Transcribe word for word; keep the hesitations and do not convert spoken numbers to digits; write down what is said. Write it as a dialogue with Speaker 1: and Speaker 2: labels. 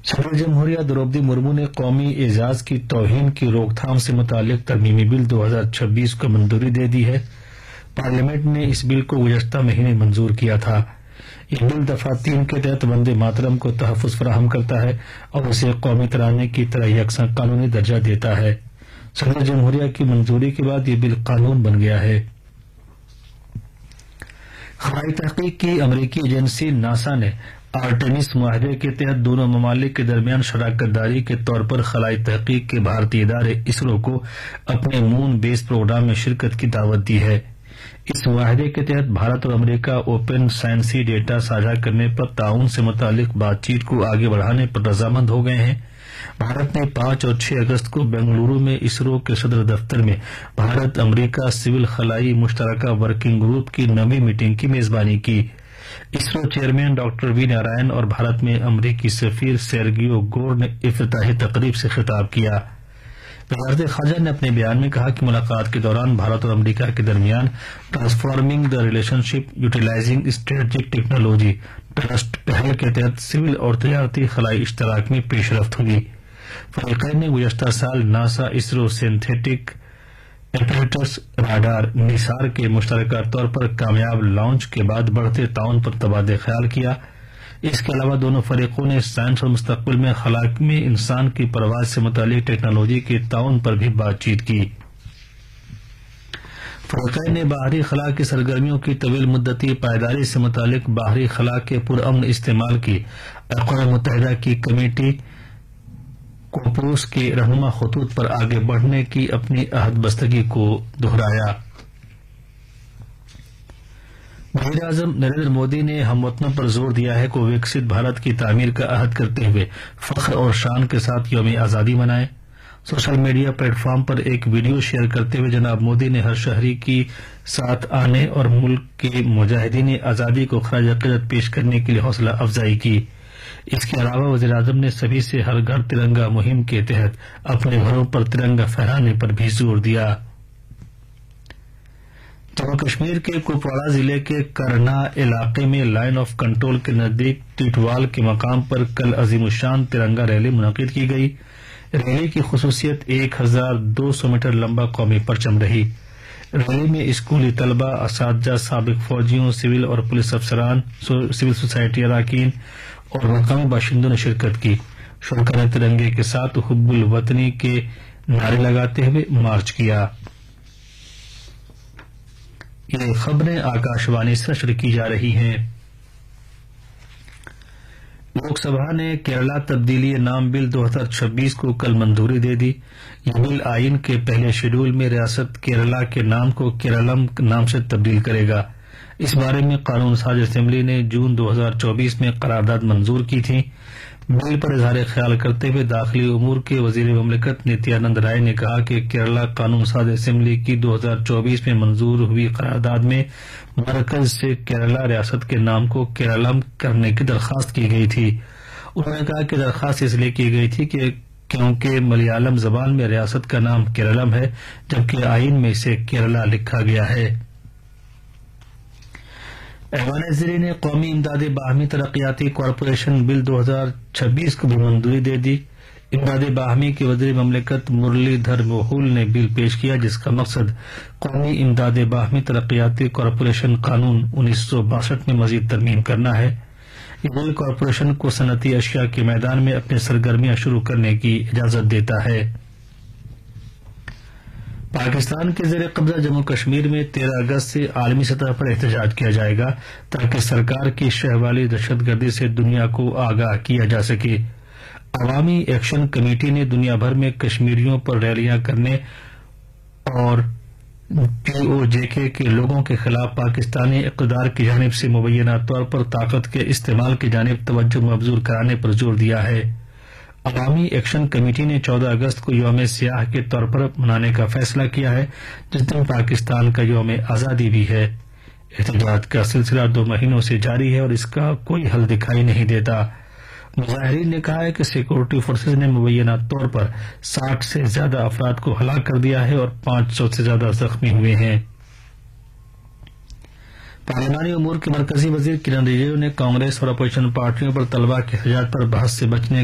Speaker 1: صدر جمہوریہ द्रौपदी मुर्मू ने कौमी एजाज की तौहीन की रोकथाम से मुतालिक तरमीमी बिल दो हजार छब्बीस को मंजूरी दे दी है। पार्लियामेंट ने इस बिल को गुज़श्ता महीने मंजूर किया था। यह बिल दफा तीन के तहत वंदे मातरम को तहफ़्फ़ुज़ फराहम करता है और उसे कौमी तराने की तरह यकसा कानूनी दर्जा देता है। सदर जमहूरिया की मंजूरी के बाद यह बिल कानून बन गया है। खलाई तहकीक की अमरीकी एजेंसी नासा ने आर्टेमिस मुआहदे के तहत दोनों ममालिक के दरमियान शराकत दारी के तौर पर खलाई तहकीक के भारतीय इदारे इसरो को अपने मून बेस प्रोग्राम में शिरकत की दावत दी है। इस मुआहदे के तहत भारत और अमरीका ओपन साइंसी डेटा साझा करने पर ताउन से मुतालिक बातचीत को आगे बढ़ाने पर रजामंद हो गए हैं। भारत ने पांच और छह अगस्त को बेंगलुरु में इसरो के सदर दफ्तर में भारत अमरीका सिविल खलाई मुश्तरका वर्किंग ग्रुप की नवी मीटिंग की मेजबानी की। ISRO chairman doctor V Narayan और भारत में अमरीकी सफीर सेर्गियो गोर ने इफ्तिताही तकरीब से खिताब किया। वज़ारत ख़ारजा ने अपने बयान में कहा कि मुलाकात के दौरान भारत और अमरीका के दरमियान transforming the relationship utilising strategic technology trust पहल के तहत सिविल और तजारती खलाई इश्तराक में पेशरफ्त हुई। फरीकैन ने गुज़श्ता साल NASA ISRO synthetic apparatus radar Nisar के मुश्तरका तौर पर कामयाब लॉन्च के बाद बढ़ते ताउन पर तबादला ख्याल किया। इसके अलावा दोनों फरीकों ने साइंस और मुस्तकबिल में खला में इंसान की परवाज से मुतालिक टेक्नोलॉजी के ताउन पर भी बातचीत की। फरीकैन ने बाहरी खला की सरगर्मियों की तवील मुद्दती पायदारी से मुतालिक बाहरी खला के पुरअमन इस्तेमाल की अक़वाम मुत्तहिदा की कमेटी कोपरूस के रहनुमा खतूत पर आगे बढ़ने की अपनी अहदबस्तगी को दोहराया। वज़ीर आज़म नरेंद्र मोदी ने हमवतनों पर जोर दिया है कि विकसित भारत की तामीर का अहद करते हुए फख्र और शान के साथ यौम आज़ादी मनाएं। सोशल मीडिया प्लेटफॉर्म पर एक वीडियो शेयर करते हुए जनाब मोदी ने हर शहरी की साथ आने और मुल्क के मुजाहिदीन आज़ादी को खराज अक़ीदत पेश करने के लिए हौसला अफजाई की। इसके अलावा वज़ीर आज़म ने सभी से हर घर तिरंगा मुहिम के तहत अपने घरों पर तिरंगा फहराने पर भी जोर दिया। जम्मू कश्मीर के कुपवाड़ा जिले के करना इलाके में लाइन ऑफ कंट्रोल के नजदीक टीटवाल के मकाम पर कल अजीमुशान तिरंगा रैली मुनक़िद की गई। रैली की खुसूसियत एक हजार दो सौ मीटर लंबा कौमी परचम रही। रैली में स्कूली तलबा, असातिज़ा, साबिक फौजियों, सिविल और पुलिस अफसरान, सिविल सोसाइटी अरकान और मकामी बाशिंदों ने शिरकत की। शुरका ने तिरंगे के साथ हुब्बुल वतनी के नारे लगाते हुए मार्च किया। ये खबरें आकाशवाणी से नशर की जा रही हैं। लोकसभा ने केरला तब्दीली नाम बिल दो हजार छब्बीस को कल मंजूरी दे दी। यह बिल आईन के पहले शेड्यूल में रियासत केरला के नाम को केरलम नाम से तब्दील करेगा। इस बारे में कानून साज असेंबली ने जून दो हजार चौबीस में करारदाद मंजूर की थी। बिल पर इजहार ख्याल करते हुए दाखिली उमूर के वजीर ममलिकत नित्यानंद राय ने कहा कि केरला कानून साज असेंबली की दो हजार चौबीस में मंजूर हुई करारदाद में मरकज से केरला रियासत के नाम को केरलम करने की दरखास्त की गई थी। उन्होंने कहा कि दरखास्त इसलिए की गई थी कि क्योंकि मलयालम जबान में रियासत का नाम केरलम है जबकि आईन में इसे केरला लिखा गया है। ऐवान-ए-ज़री ने कौमी इमदाद बाहमी तरक्याती कॉरपोरेशन बिल दो हजार छब्बीस को भी मंजूरी दे दी। इमदाद बाहमी के वज़ीर ममलिकत मुरलीधर मोहूल ने बिल पेश किया जिसका मकसद कौमी इमदाद बाहमी तरक्याती कॉरपोरेशन कानून उन्नीस सौ बासठ में मजीद तरमीम करना है। यह बिल कॉरपोरेशन को सनती अशिया के मैदान में अपनी सरगर्मियां शुरू करने की इजाजत देता है। पाकिस्तान के ज़ेर कब्जा जम्मू कश्मीर में तेरह अगस्त से आलमी सतह पर एहतजाज किया जाएगा ताकि सरकार की शह वाली दहशतगर्दी से दुनिया को आगाह किया जा सके। अवामी एक्शन कमेटी ने दुनिया भर में कश्मीरियों पर रैलियां करने और पीओजेके के लोगों के खिलाफ पाकिस्तानी इक़्तिदार की जानिब से मुबैना तौर पर ताकत के इस्तेमाल की जानिब तवज्जो मबजूर कराने पर जोर दिया है। अवामी एक्शन कमेटी ने चौदह अगस्त को यौम सियाह के तौर पर मनाने का फैसला किया है जिस दिन पाकिस्तान का यौम आज़ादी भी है। एहतजाज का सिलसिला दो महीनों से जारी है और इसका कोई हल दिखाई नहीं देता। मुजाहिरीन ने कहा है कि सिक्योरिटी फोर्सेज ने मुबैना तौर पर साठ से ज्यादा अफराद को हलाक कर दिया है और पांच सौ से ज्यादा जख्मी हुए हैं। पार्लिमानी उमूर के मरकजी वजीर किरण रिजिजू ने कांग्रेस और अपोजिशन पार्टियों पर तलबा के एहतजाज पर बहस से बचने